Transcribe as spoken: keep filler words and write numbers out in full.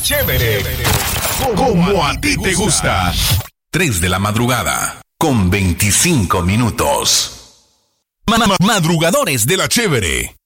Chévere, como a ti te gusta. tres de la madrugada, con veinticinco minutos. Madrugadores de la Chévere.